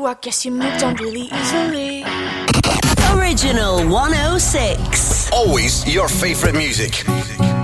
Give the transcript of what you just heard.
you, I guess you moved on really easily. Original 106. Always your favorite music.